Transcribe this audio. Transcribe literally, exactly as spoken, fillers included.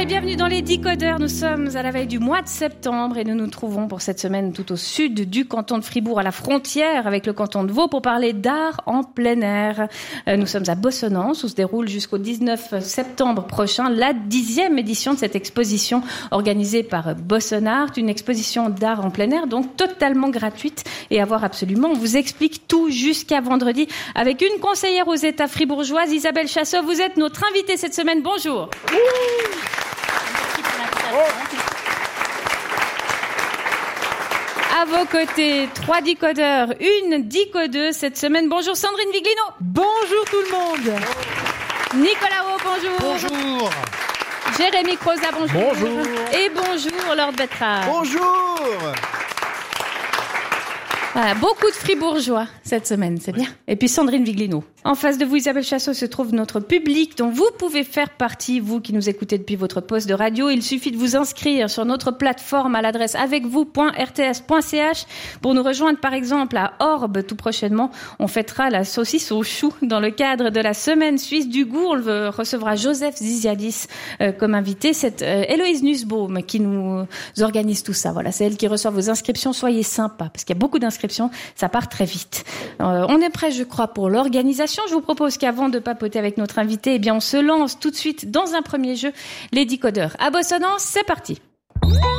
et bienvenue dans les Décodeurs. Nous sommes à la veille du mois de septembre et nous nous trouvons pour cette semaine tout au sud du canton de Fribourg, à la frontière avec le canton de Vaud, pour parler d'art en plein air. Nous sommes à Bossonance où se déroule jusqu'au dix-neuf septembre prochain la dixième édition de cette exposition organisée par Bossonart, une exposition d'art en plein air donc totalement gratuite et à voir absolument. On vous explique tout jusqu'à vendredi avec une conseillère aux États fribourgeoise, Isabelle Chasseau. Vous êtes notre invitée cette semaine. Bonjour. À vos côtés, trois décodeurs, une décodeuse cette semaine. Bonjour Sandrine Viglino. Bonjour tout le monde. Nicolas Haut, bonjour. Bonjour. Jérémy Croza, bonjour. Bonjour. Et bonjour Lord Betrard. Bonjour. Voilà, beaucoup de fribourgeois cette semaine, c'est bien. Et puis Sandrine Viglino. En face de vous, Isabelle Chasseau, se trouve notre public dont vous pouvez faire partie, vous qui nous écoutez depuis votre poste de radio. Il suffit de vous inscrire sur notre plateforme à l'adresse avec vous point r t s point c h pour nous rejoindre par exemple à Orbe tout prochainement. On fêtera la saucisse au chou dans le cadre de la semaine suisse du goût. On recevra Joseph Ziziadis euh, comme invité. C'est euh, Héloïse Nussbaum qui nous organise tout ça. Voilà, c'est elle qui reçoit vos inscriptions. Soyez sympas parce qu'il y a beaucoup d'inscriptions. Ça part très vite. Euh, on est prêt, je crois, pour l'organisation. Je vous propose qu'avant de papoter avec notre invité, eh bien, on se lance tout de suite dans un premier jeu, les Décodeurs. À Bossonance, c'est parti.